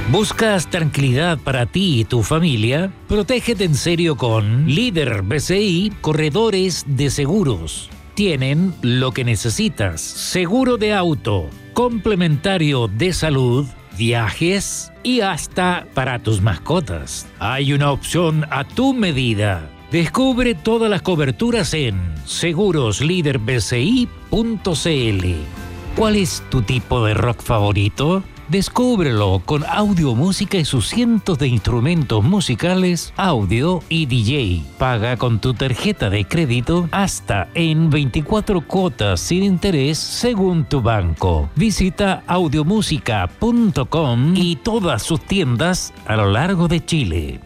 ¿Buscas tranquilidad para ti y tu familia? Protégete en serio con Líder BCI Corredores de Seguros. Tienen lo que necesitas: seguro de auto, complementario de salud, viajes y hasta para tus mascotas. Hay una opción a tu medida. Descubre todas las coberturas en segurosliderbci.cl. ¿Cuál es tu tipo de rock favorito? Descúbrelo con Audio Música y sus cientos de instrumentos musicales, audio y DJ. Paga con tu tarjeta de crédito hasta en 24 cuotas sin interés según tu banco. Visita audiomusica.com y todas sus tiendas a lo largo de Chile.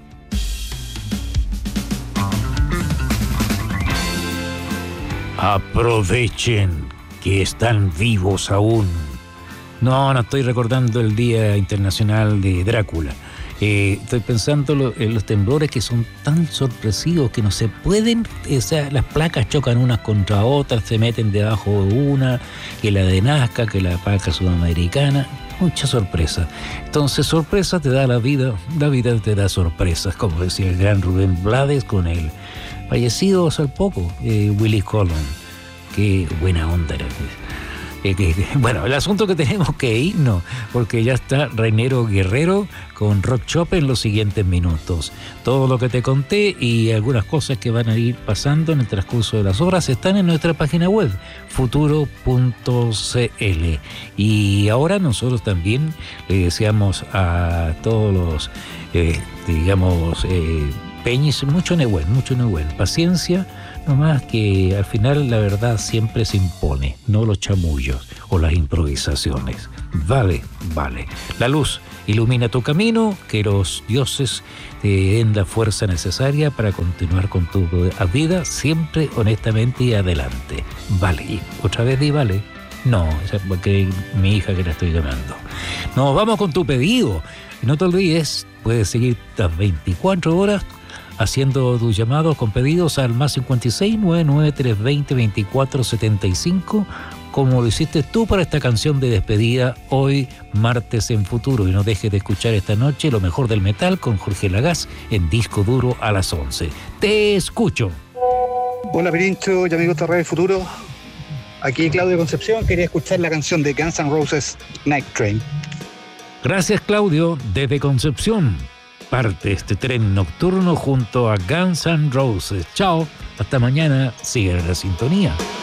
Aprovechen que están vivos aún. No estoy recordando el Día Internacional de Drácula. Estoy pensando en los temblores que son tan sorpresivos que no se pueden... O sea, las placas chocan unas contra otras, se meten debajo de una, que la de Nazca, que la placa sudamericana. Mucha sorpresa. Entonces, sorpresa te da la vida te da sorpresas, como decía el gran Rubén Blades con el fallecido hace poco, Willy Colón. Qué buena onda era. Bueno, el asunto que tenemos que irnos, porque ya está Reinero Guerrero con Rock Shop en los siguientes minutos. Todo lo que te conté y algunas cosas que van a ir pasando en el transcurso de las horas están en nuestra página web, futuro.cl. Y ahora nosotros también le deseamos a todos los, Peñis, mucho Nehuel, paciencia. No más que al final la verdad siempre se impone, no los chamullos o las improvisaciones. Vale. La luz ilumina tu camino, que los dioses te den la fuerza necesaria para continuar con tu vida siempre honestamente y adelante. Vale, y otra vez di vale. No, esa es porque mi hija que la estoy llamando. Nos vamos con tu pedido. No te olvides, puedes seguir las 24 horas haciendo tus llamados con pedidos al más 56 99 320 24 75, como lo hiciste tú para esta canción de despedida hoy martes en Futuro. Y no dejes de escuchar esta noche lo mejor del metal con Jorge Lagaz en Disco Duro a las 11. Te escucho. Hola Pirincho y amigos de Radio Futuro, aquí Claudio Concepción. Quería escuchar la canción de Guns N' Roses, Night Train. Gracias, Claudio, desde Concepción. Parte este tren nocturno junto a Guns N' Roses. Chao, hasta mañana, sigue en la sintonía.